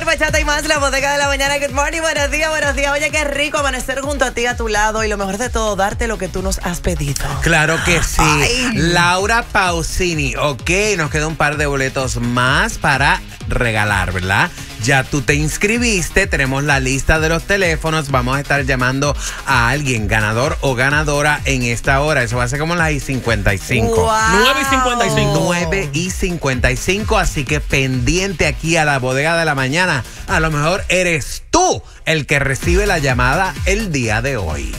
Amor, bachata y más, la bodega de la mañana. Good morning, buenos días, buenos días. Oye, qué rico amanecer junto a ti, a tu lado. Y lo mejor de todo, darte lo que tú nos has pedido. Claro que sí. Ay. Laura Pausini. Ok, nos queda un par de boletos más para regalar, ¿verdad? Ya tú te inscribiste, tenemos la lista de los teléfonos, vamos a estar llamando a alguien, ganador o ganadora en esta hora. Eso va a ser como las 9:55. Wow. 9:55, así que pendiente aquí a la bodega de la mañana. A lo mejor eres tú el que recibe la llamada el día de hoy.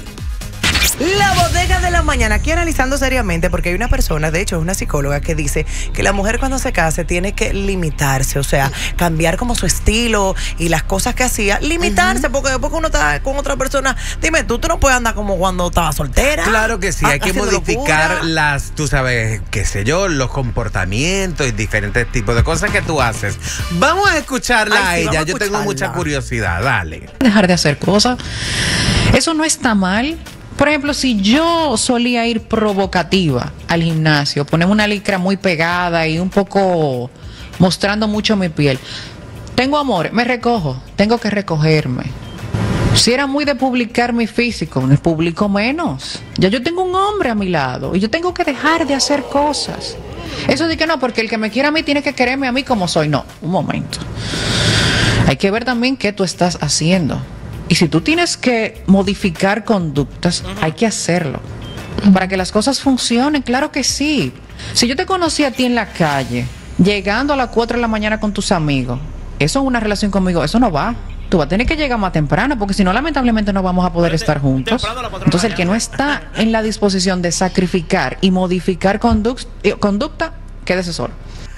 La bodega de la mañana, aquí analizando seriamente, porque hay una persona, de hecho es una psicóloga, que dice que la mujer cuando se case tiene que limitarse, o sea, cambiar como su estilo y las cosas que hacía, limitarse, porque después que uno está con otra persona, dime, tú no puedes andar como cuando estabas soltera. Claro que sí, hay que modificar locura. las, tú sabes, qué sé yo, los comportamientos y diferentes tipos de cosas que tú haces. Vamos a escucharla Ay, sí, a ella, vamos a yo tengo mucha escucharla. curiosidad, dale. Dejar de hacer cosas. Eso no está mal. Por ejemplo, si yo solía ir provocativa al gimnasio, ponerme una licra muy pegada y un poco mostrando mucho mi piel, tengo amor, me recojo, tengo que recogerme. Si era muy de publicar mi físico, me publico menos. Ya yo tengo un hombre a mi lado y yo tengo que dejar de hacer cosas. Eso de que no, porque el que me quiera a mí tiene que quererme a mí como soy. No, un momento. Hay que ver también qué tú estás haciendo. Y si tú tienes que modificar conductas, hay que hacerlo. Para que las cosas funcionen, claro que sí. Si yo te conocí a ti en la calle, llegando a las 4 de la mañana con tus amigos, eso es una relación conmigo, eso no va. Tú vas a tener que llegar más temprano, porque si no, lamentablemente no vamos a poder estar juntos. Entonces, el que no está en la disposición de sacrificar y modificar conducta, quédese solo.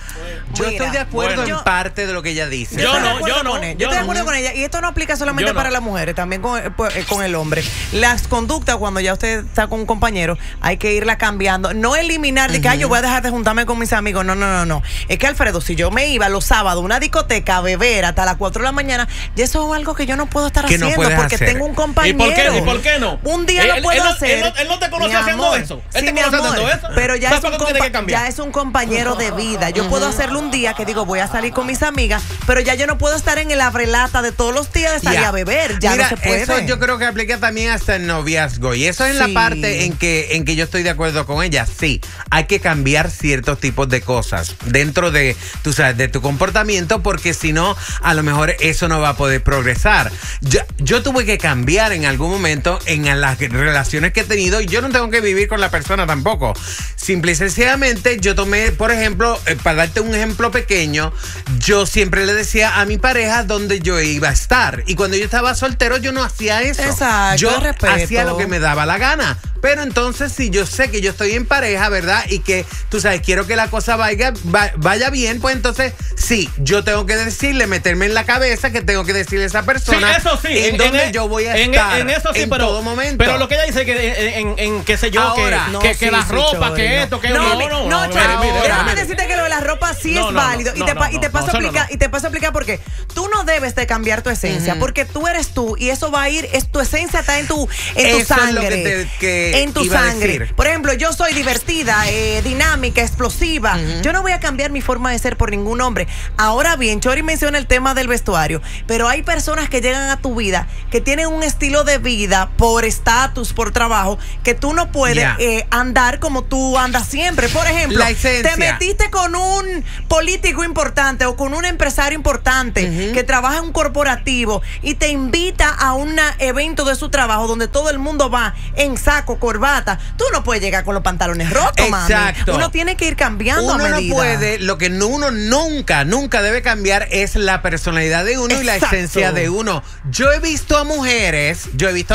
Yo Mira, estoy de acuerdo en parte de lo que ella dice. Yo estoy de acuerdo con ella. Y esto no aplica solamente para las mujeres, también con el hombre. Las conductas, cuando ya usted está con un compañero, hay que irla cambiando. No eliminar de que yo voy a dejar de juntarme con mis amigos. No. Es que, Alfredo, si yo me iba los sábados a una discoteca a beber hasta las 4 de la mañana, y eso es algo que yo no puedo estar Que no haciendo puedes porque hacer. tengo un compañero. ¿Y por qué no? Un día lo puedo hacer. Él no te conoce Mi haciendo amor. eso. Sí, Él te mi conoce amor. haciendo eso. Pero ya ¿Sabes es un compañero de vida. Yo puedo hacerlo un día que digo, voy a salir con mis amigas, pero ya yo no puedo estar en el abrelata de todos los días de salir a beber. Ya mira, no se puede. eso yo creo que aplica también hasta el noviazgo. Y eso es la parte en que yo estoy de acuerdo con ella. Sí, hay que cambiar ciertos tipos de cosas dentro de, tú sabes, de tu comportamiento, porque si no, a lo mejor eso no va a poder progresar. Yo tuve que cambiar en algún momento en las relaciones que he tenido, y yo no tengo que vivir con la persona tampoco. Simple y sencillamente, yo tomé, por ejemplo, para darte un ejemplo pequeño, yo siempre le decía a mi pareja dónde yo iba a estar. Y cuando yo estaba soltero, yo no hacía eso. Exacto, yo respeto. hacía lo que me daba la gana. Pero entonces, si yo sé que yo estoy en pareja, ¿verdad? Y que, tú sabes, quiero que la cosa vaya bien, pues entonces, sí, yo tengo que decirle, meterme en la cabeza que tengo que decirle a esa persona Sí, eso sí, en donde yo voy a estar en eso sí, en pero, todo momento. Pero lo que ella dice que en qué sé yo, Ahora, que la ropa, Chori, que esto, que no, Chori, déjame mire. decirte que lo de la ropa sí es válido. Y te paso a explicar por qué. Tú no debes de cambiar tu esencia, porque tú eres tú y eso va a ir, tu esencia está en tu Eso sangre. es lo que en tu iba a sangre. decir. Por ejemplo, yo soy divertida, dinámica, explosiva. Yo no voy a cambiar mi forma de ser por ningún hombre. Ahora bien, Chori menciona el tema del vestuario, pero hay personas que llegan a tu vida que tienen un estilo de vida por estatus, por trabajo, que tú no puedes andar como tú andas siempre. Por ejemplo, La esencia. te metiste con un político importante o con un empresario importante que trabaja en un corporativo y te invita a un evento de su trabajo donde todo el mundo va en saco, corbata. Tú no puedes llegar con los pantalones rotos, mami. Exacto. Uno tiene que ir cambiando a Uno medida. no puede, lo que uno nunca debe cambiar es la personalidad de uno y la Exacto. esencia de uno. Yo he visto a mujeres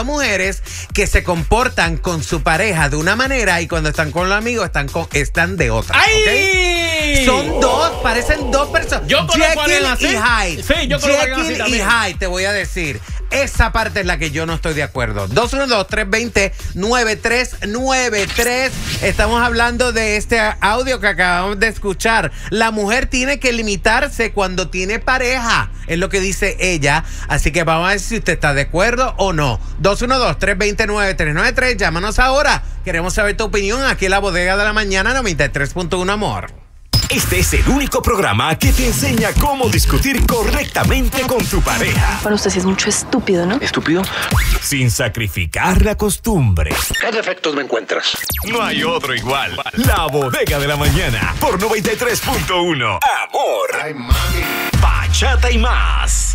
que se comportan con su pareja de una manera y cuando están con los amigos están de otra. ¡Ay! ¿Ok? Son dos, parecen dos personas. Yo conozco a alguien así. Jekyll y Hyde. Sí, yo conozco a alguien así Jekyll y también. Hyde, te voy a decir. Esa parte es la que yo no estoy de acuerdo. 212-320-9393. Estamos hablando de este audio que acabamos de escuchar. La mujer tiene que limitarse cuando tiene pareja. Es lo que dice ella. Así que vamos a ver si usted está de acuerdo o no. 212-320-9393. Llámanos ahora. Queremos saber tu opinión aquí en la bodega de la mañana 93.1 Amor. Este es el único programa que te enseña cómo discutir correctamente con tu pareja. Para usted sí es mucho estúpido, ¿no? ¿Estúpido? Sin sacrificar la costumbre. ¿Qué defectos me encuentras? No hay otro igual. La Bodega de la Mañana por 93.1. Amor. Ay, mami. Bachata y más.